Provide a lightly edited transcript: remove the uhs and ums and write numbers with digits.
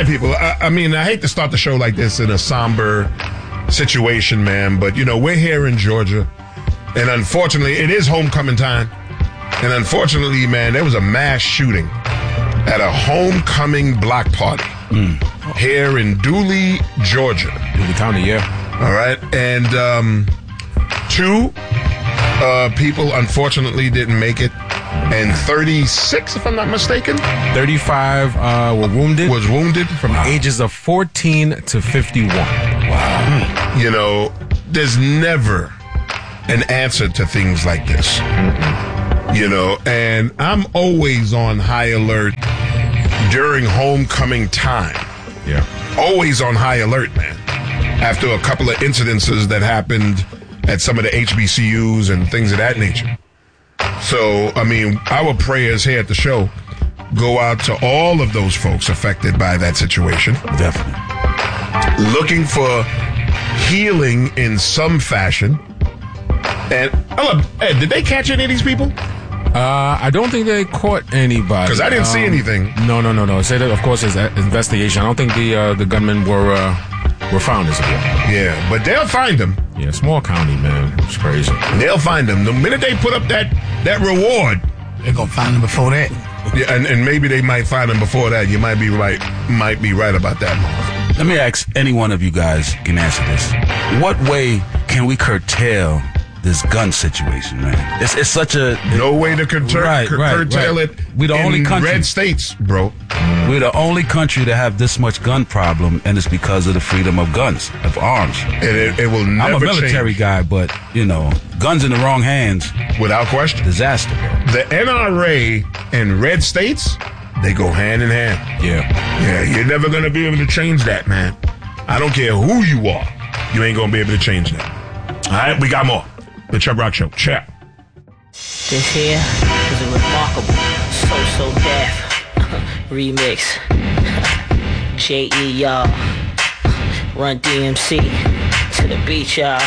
right, people. I mean, I hate to start the show like this in a somber situation, man, but, we're here in Georgia, and unfortunately, it is homecoming time. And unfortunately, man, there was a mass shooting at a homecoming block party here in Dooley, Georgia. Dooley County, yeah. All right. And 2 people, unfortunately, didn't make it. And 36, if I'm not mistaken. 35 were wounded. Was wounded. From ages of 14 to 51. Wow. There's never an answer to things like this. And I'm always on high alert during homecoming time. Yeah. Always on high alert, man. After a couple of incidences that happened at some of the HBCUs and things of that nature. So, I mean, our prayers here at the show go out to all of those folks affected by that situation. Definitely. Looking for healing in some fashion. And, Ed, did they catch any of these people? I don't think they caught anybody. Because I didn't see anything. No. It said, of course, there's an investigation. I don't think the gunmen were found as of yet. Yeah, but they'll find them. Yeah, small county, man. It's crazy. They'll find them. The minute they put up that reward, they're going to find them before that. Yeah, and maybe they might find them before that. You might be right about that. Let me ask any one of you guys can answer this. What way can we curtail this gun situation, man? It's such a... No way to curtail it we the only country, red states, bro. We're the only country to have this much gun problem, and it's because of the freedom of guns, of arms. And it will never I'm a military guy, but, guns in the wrong hands. Without question. Disaster, bro. The NRA and red states, they go hand in hand. Yeah. Yeah, you're never going to be able to change that, man. I don't care who you are. You ain't going to be able to change that. All right, we got more. The Chubb Rock Show. Check. This here is a remarkable So Def remix. J.E. y'all. Run DMC to the beach, y'all.